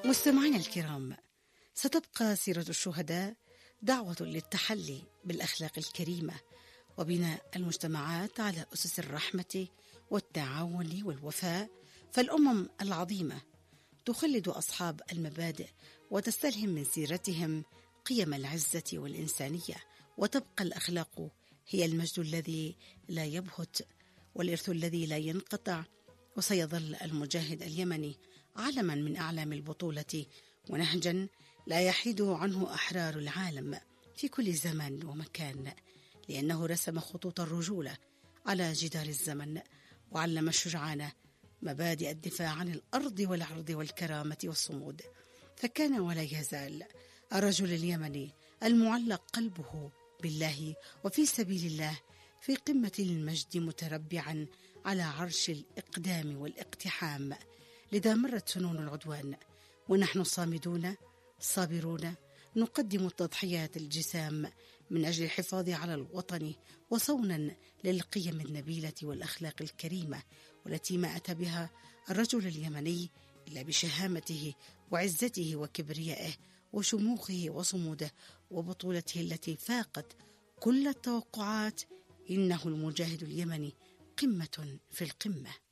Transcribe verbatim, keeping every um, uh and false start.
مستمعينا الكرام، ستبقى سيرة الشهداء دعوة للتحلي بالأخلاق الكريمة وبناء المجتمعات على أسس الرحمة والتعاون والوفاء. فالأمم العظيمة تخلد أصحاب المبادئ وتستلهم من سيرتهم قيم العزة والإنسانية، وتبقى الأخلاق هي المجد الذي لا يبهت والإرث الذي لا ينقطع. وسيظل المجاهد اليمني علما من أعلام البطولة ونهجا لا يحيد عنه أحرار العالم في كل زمان ومكان، لأنه رسم خطوط الرجولة على جدار الزمن، وعلم الشجعان مبادئ الدفاع عن الأرض والعرض والكرامة والصمود. فكان ولا يزال الرجل اليمني المعلق قلبه بالله وفي سبيل الله في قمة المجد، متربعا على عرش الإقدام والاقتحام. لذا مرت سنون العدوان ونحن صامدون صابرون نقدم التضحيات الجسام من أجل الحفاظ على الوطن وصونا للقيم النبيلة والأخلاق الكريمة، والتي ما أتى بها الرجل اليمني إلا بشهامته وعزته وكبريائه وشموخه وصموده وبطولته التي فاقت كل التوقعات. إنه المجاهد اليمني قمة في القمة.